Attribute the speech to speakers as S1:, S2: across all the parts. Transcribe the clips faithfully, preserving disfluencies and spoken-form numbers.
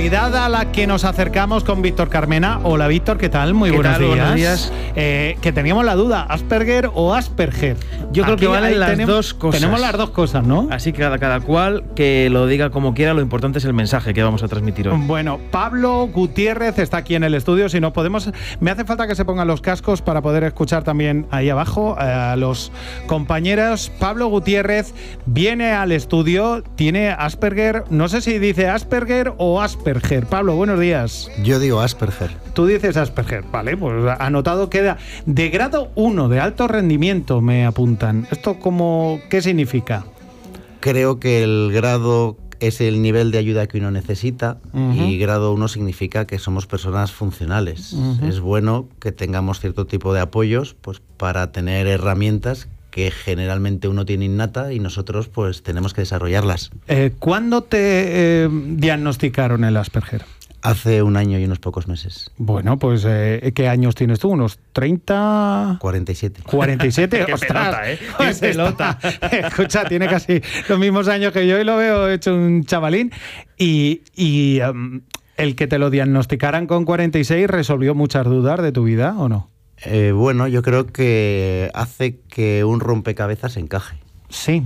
S1: realidad a la que nos acercamos con Víctor Carmena. Hola Víctor, ¿qué tal? Muy
S2: ¿Qué
S1: buenos,
S2: tal?
S1: días.
S2: buenos días.
S1: Eh, que teníamos la duda, ¿Asperger o Asperger?
S2: Yo creo
S1: Aquí
S2: que valen las
S1: tenemos,
S2: dos cosas.
S1: Tenemos las dos cosas, ¿no?
S2: Así que cada, cada cual que lo diga como quiera, lo importante es el mensaje que vamos a transmitir hoy.
S1: Bueno, Pablo Gutiérrez está aquí en el estudio. Si no podemos, me hace falta que se pongan los cascos para poder escuchar también ahí abajo a los compañeros. Pablo Gutiérrez viene al estudio, tiene Asperger, no sé si dice Asperger o Asperger. Pablo, buenos días.
S3: Yo digo Asperger.
S1: Tú dices Asperger, vale, pues anotado queda. De grado uno, de alto rendimiento, me apuntan. ¿Esto cómo, qué significa?
S3: Creo que el grado es el nivel de ayuda que uno necesita. Uh-huh. Y grado uno significa que somos personas funcionales. Uh-huh. Es bueno que tengamos cierto tipo de apoyos, pues para tener herramientas que generalmente uno tiene innata y nosotros pues tenemos que desarrollarlas.
S1: Eh, ¿Cuándo te eh, diagnosticaron el Asperger?
S3: Hace un año y unos pocos meses.
S1: Bueno, pues eh, ¿qué años tienes tú? ¿Unos treinta?
S3: cuarenta y siete.
S1: ¿cuarenta y siete?
S2: ¡Qué pelota, eh!
S1: ¡Qué pelota! Escucha, tiene casi los mismos años que yo y lo veo hecho un chavalín. Y, y um, el que te lo diagnosticaran con cuarenta y seis resolvió muchas dudas de tu vida, ¿o no?
S3: Eh, bueno, yo creo que hace que un rompecabezas encaje.
S1: Sí.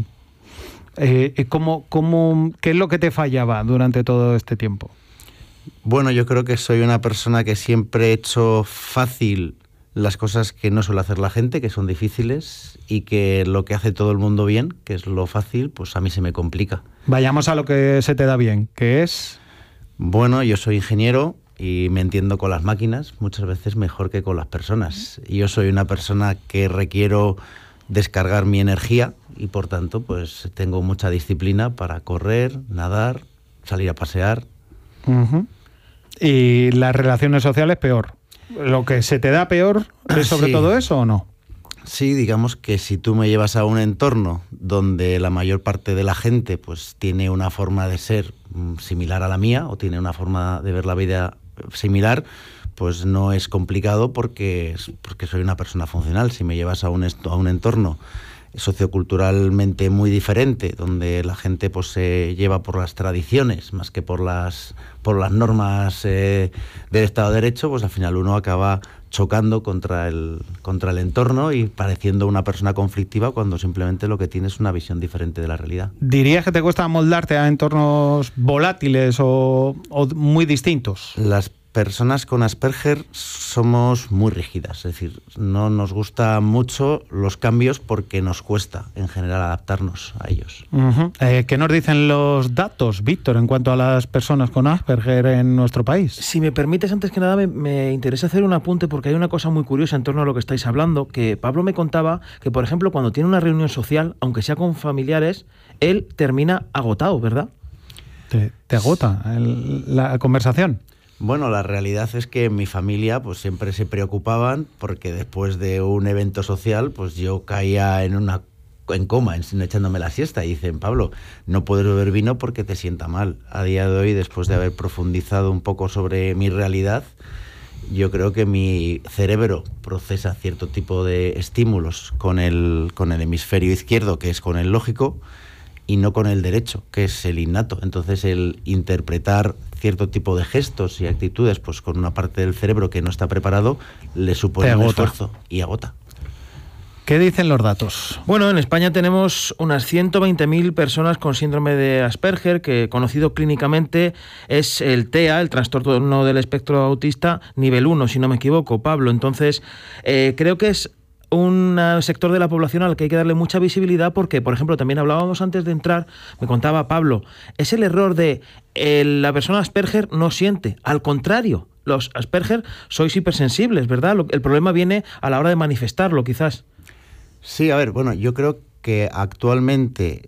S1: Eh, ¿cómo, cómo, ¿Qué es lo que te fallaba durante todo este tiempo?
S3: Bueno, yo creo que soy una persona que siempre he hecho fácil las cosas que no suele hacer la gente, que son difíciles, y que lo que hace todo el mundo bien, que es lo fácil, pues a mí se me complica.
S1: Vayamos a lo que se te da bien, que es...
S3: Bueno, yo soy ingeniero y me entiendo con las máquinas muchas veces mejor que con las personas. Y yo soy una persona que requiero descargar mi energía y por tanto pues tengo mucha disciplina para correr, nadar, salir a pasear.
S1: Uh-huh. Y las relaciones sociales peor. ¿Lo que se te da peor es sobre
S3: sí.
S1: todo eso o no?
S3: Sí, digamos que si tú me llevas a un entorno donde la mayor parte de la gente pues tiene una forma de ser similar a la mía o tiene una forma de ver la vida similar, pues no es complicado porque, porque soy una persona funcional. Si me llevas a un, a un entorno socioculturalmente muy diferente, donde la gente pues se lleva por las tradiciones más que por las por las normas eh, del Estado de Derecho, pues al final uno acaba chocando contra el contra el entorno y pareciendo una persona conflictiva cuando simplemente lo que tiene es una visión diferente de la realidad.
S1: ¿Dirías que te cuesta moldarte a entornos volátiles o, o muy distintos?
S3: Las personas con Asperger somos muy rígidas, es decir, no nos gustan mucho los cambios porque nos cuesta en general adaptarnos a ellos.
S1: Uh-huh. Eh, ¿Qué nos dicen los datos, Víctor, en cuanto a las personas con Asperger en nuestro país?
S2: Si me permites, antes que nada me, me interesa hacer un apunte porque hay una cosa muy curiosa en torno a lo que estáis hablando, que Pablo me contaba que, por ejemplo, cuando tiene una reunión social, aunque sea con familiares, él termina agotado, ¿verdad?
S1: ¿Te, te agota el, la conversación?
S3: Bueno, la realidad es que en mi familia pues siempre se preocupaban porque después de un evento social pues yo caía en una en coma, en, echándome la siesta, y dicen, Pablo, no puedes beber vino porque te sienta mal. A día de hoy, después de haber profundizado un poco sobre mi realidad, yo creo que mi cerebro procesa cierto tipo de estímulos con el, con el hemisferio izquierdo, que es con el lógico, y no con el derecho, que es el innato. Entonces el interpretar cierto tipo de gestos y actitudes pues con una parte del cerebro que no está preparado le supone un esfuerzo y agota.
S1: ¿Qué dicen los datos?
S2: Bueno, en España tenemos unas ciento veinte mil personas con síndrome de Asperger, que conocido clínicamente es el T E A, el trastorno del espectro autista nivel uno, si no me equivoco, Pablo. Entonces, eh, creo que es un sector de la población al que hay que darle mucha visibilidad porque, por ejemplo, también hablábamos antes de entrar, me contaba Pablo, es el error de eh, la persona Asperger no siente, al contrario, los Asperger sois hipersensibles, ¿verdad? El problema viene a la hora de manifestarlo, quizás.
S3: Sí, a ver, bueno, yo creo que actualmente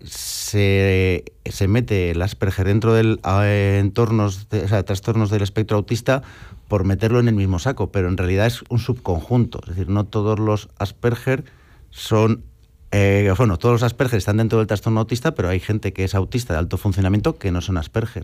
S3: se, se mete el Asperger dentro del eh, entornos de, o sea, trastornos del espectro autista por meterlo en el mismo saco, pero en realidad es un subconjunto, es decir, no todos los Asperger son, eh, bueno, todos los Asperger están dentro del trastorno autista, pero hay gente que es autista de alto funcionamiento que no son Asperger.